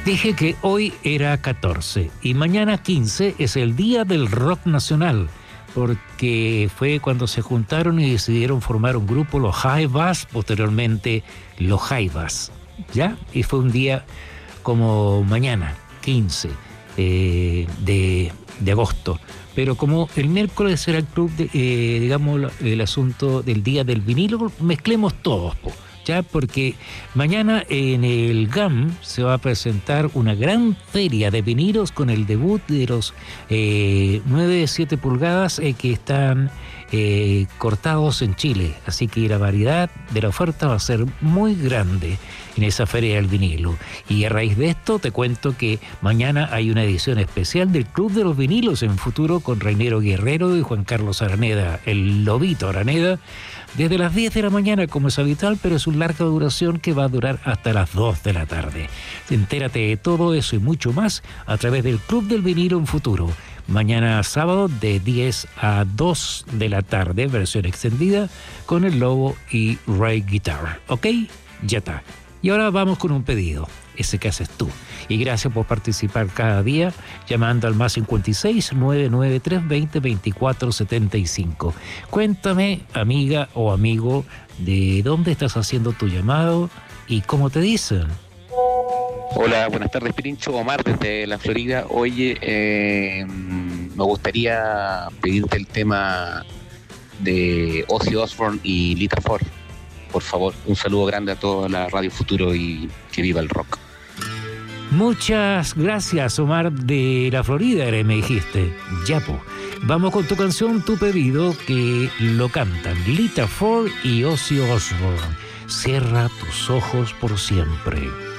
Dije que hoy era 14 y mañana 15 es el Día del Rock Nacional, porque fue cuando se juntaron y decidieron formar un grupo, los Jaivas, posteriormente los Jaivas, ¿ya? Y fue un día como mañana, 15 de agosto. Pero como el miércoles era el club, digamos, el asunto del Día del Vinilo, mezclemos todos, po. Ya, porque mañana en el GAM se va a presentar una gran feria de vinilos con el debut de los 9-7 pulgadas que están cortados en Chile. Así que la variedad de la oferta va a ser muy grande en esa feria del vinilo. Y a raíz de esto te cuento que mañana hay una edición especial del Club de los Vinilos en Futuro con Reinero Guerrero y Juan Carlos Araneda, el Lobito Araneda, desde las 10 de la mañana como es habitual, pero es una larga duración que va a durar hasta las 2 de la tarde. Entérate de todo eso y mucho más a través del Club del Vinilo en Futuro. Mañana sábado de 10 a 2 de la tarde, versión extendida, con el Lobo y Ray Guitar. ¿Ok? Ya está. Y ahora vamos con un pedido, ese que haces tú. Y gracias por participar cada día llamando al más 56 993 20 24 75. Cuéntame, amiga o amigo, de dónde estás haciendo tu llamado y cómo te dicen. Hola, buenas tardes, Pirincho. Omar desde la Florida. Oye, me gustaría pedirte el tema de Ozzy Osbourne y Lita Ford. Por favor, un saludo grande a toda la Radio Futuro y que viva el rock. Muchas gracias, Omar de la Florida, me dijiste. Ya, po. Vamos con tu canción, tu pedido, que lo cantan Lita Ford y Ozzy Osbourne. Cierra tus ojos por siempre.